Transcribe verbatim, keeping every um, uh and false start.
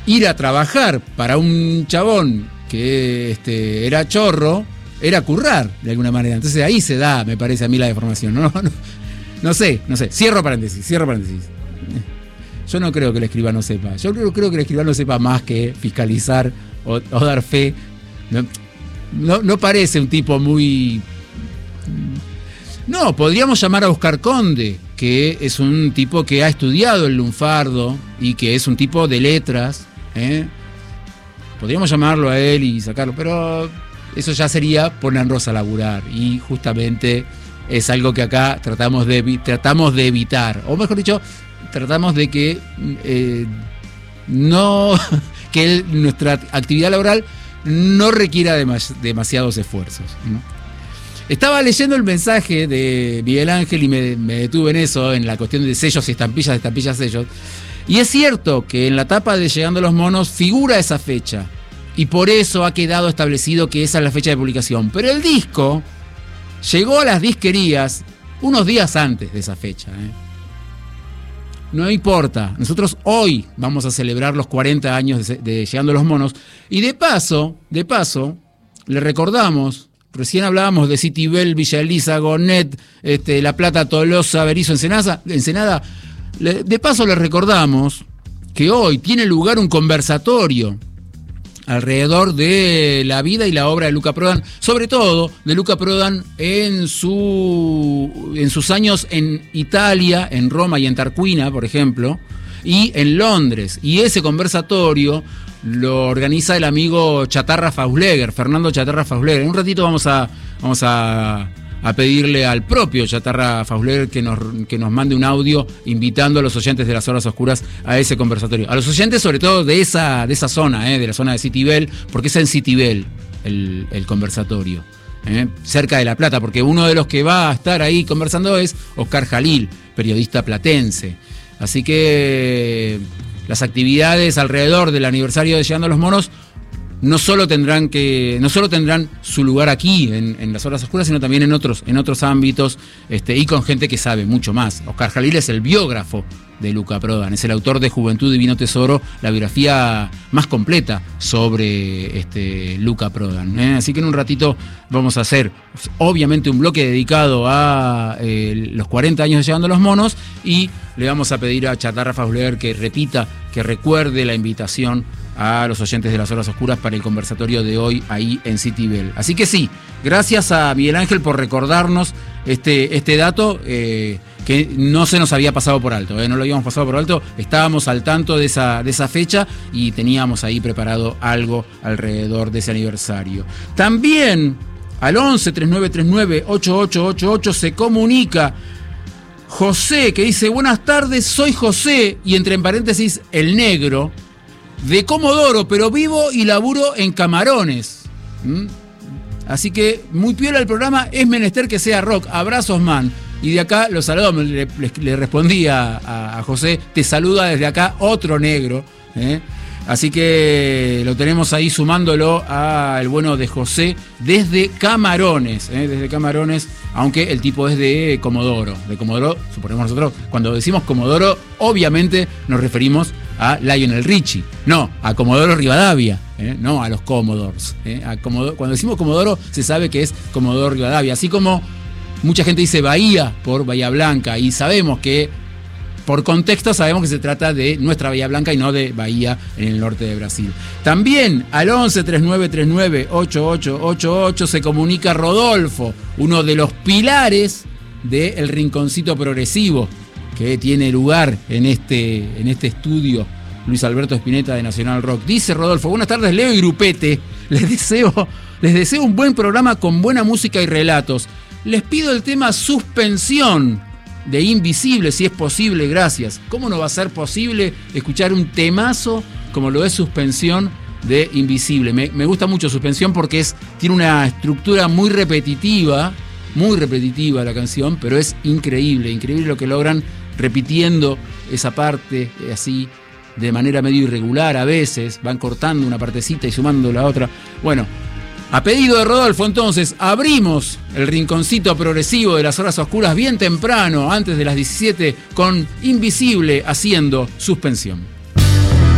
ir a trabajar para un chabón que este, era chorro, era currar de alguna manera. Entonces ahí se da, me parece a mí, la deformación. No, no, no, no sé, no sé. Cierro paréntesis, cierro paréntesis. Yo no creo que el escribano sepa. Yo creo, creo que el escribano sepa más que fiscalizar o, o dar fe. No, no, no parece un tipo muy... No, podríamos llamar a Oscar Conde, que es un tipo que ha estudiado el lunfardo y que es un tipo de letras, ¿eh? Podríamos llamarlo a él y sacarlo, pero eso ya sería ponernos a laburar, y justamente es algo que acá tratamos de, tratamos de evitar, o mejor dicho, tratamos de que eh, no que el, nuestra actividad laboral no requiera demas, demasiados esfuerzos, ¿no? Estaba leyendo el mensaje de Miguel Ángel y me, me detuve en eso, en la cuestión de sellos y estampillas, estampillas, sellos. Y es cierto que en la tapa de Llegando los Monos figura esa fecha, y por eso ha quedado establecido que esa es la fecha de publicación. Pero el disco llegó a las disquerías unos días antes de esa fecha, ¿eh? No importa, nosotros hoy vamos a celebrar los cuarenta años de, de Llegando los Monos, y de paso, de paso, le recordamos, recién hablábamos de Citibel, Villa Elisa, Gonet, este, La Plata, Tolosa, Berizo, Ensenada, Ensenada. Le, de paso les recordamos que hoy tiene lugar un conversatorio alrededor de la vida y la obra de Luca Prodan, sobre todo de Luca Prodan en, su, en sus años en Italia, en Roma y en Tarquina, por ejemplo, y en Londres. Y ese conversatorio lo organiza el amigo Chatarra Fausleger, Fernando Chatarra Fausleger. En un ratito vamos a, vamos a, a pedirle al propio Chatarra Fausleger que nos, que nos mande un audio invitando a los oyentes de Las Horas Oscuras a ese conversatorio. A los oyentes sobre todo de esa, de esa zona, eh, de la zona de Citibel, porque es en Citibel el, el conversatorio, eh, cerca de La Plata, porque uno de los que va a estar ahí conversando es Oscar Jalil, periodista platense. Así que las actividades alrededor del aniversario de Llegando los Monos no solo tendrán que no solo tendrán su lugar aquí en, en Las Horas Oscuras, sino también en otros en otros ámbitos, este, y con gente que sabe mucho más. Oscar Jalil es el biógrafo de Luca Prodan, es el autor de Juventud Divino Tesoro, la biografía más completa sobre este, Luca Prodan, ¿eh? Así que en un ratito vamos a hacer obviamente un bloque dedicado a eh, los cuarenta años de Llegando los Monos, y le vamos a pedir a Chatarra Fausleger que repita, que recuerde la invitación a los oyentes de Las Horas Oscuras para el conversatorio de hoy ahí en Citibel. Así que sí, gracias a Miguel Ángel por recordarnos este, este dato eh, que no se nos había pasado por alto, eh, no lo habíamos pasado por alto, estábamos al tanto de esa, de esa fecha y teníamos ahí preparado algo alrededor de ese aniversario. También al once, treinta y nueve treinta y nueve, ochenta y ocho ochenta y ocho se comunica José, que dice: buenas tardes, soy José, y entre paréntesis el negro, de Comodoro, pero vivo y laburo en Camarones. ¿Mm? Así que muy piola el programa, es menester que sea rock. Abrazos, man. Y de acá los saludo, le, le, le respondí a, a, a José, te saluda desde acá otro negro, ¿eh? Así que lo tenemos ahí sumándolo al bueno de José desde Camarones, ¿eh? Desde Camarones, aunque el tipo es de Comodoro. De Comodoro, suponemos nosotros, cuando decimos Comodoro, obviamente nos referimos a Lionel Richie, no, a Comodoro Rivadavia, ¿eh? No a los Commodores, ¿eh? A Comodoro, cuando decimos Comodoro se sabe que es Comodoro Rivadavia, así como mucha gente dice Bahía por Bahía Blanca, y sabemos que por contexto sabemos que se trata de nuestra Bahía Blanca y no de Bahía en el norte de Brasil. También al once, treinta y nueve treinta y nueve, ochenta y ocho ochenta y ocho se comunica Rodolfo, uno de los pilares del Rinconcito Progresivo que tiene lugar en este, en este estudio Luis Alberto Spinetta de Nacional Rock. Dice Rodolfo: buenas tardes, Leo y Grupete, les deseo, les deseo un buen programa con buena música y relatos. Les pido el tema Suspensión de Invisible, si es posible, gracias. ¿Cómo no va a ser posible escuchar un temazo como lo es Suspensión de Invisible? Me, me gusta mucho Suspensión porque es, tiene una estructura muy repetitiva, muy repetitiva la canción, pero es increíble, increíble lo que logran repitiendo esa parte así de manera medio irregular a veces, van cortando una partecita y sumando la otra. Bueno, a pedido de Rodolfo, entonces, abrimos el rinconcito progresivo de Las Horas Oscuras bien temprano, antes de las diecisiete, con Invisible haciendo Suspensión.